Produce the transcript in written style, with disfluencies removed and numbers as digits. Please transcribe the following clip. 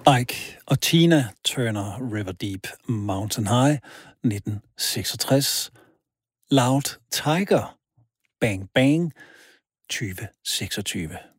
Ike og Tina Turner, River Deep Mountain High, 1966. Loud Tiger, Bang Bang, 2026.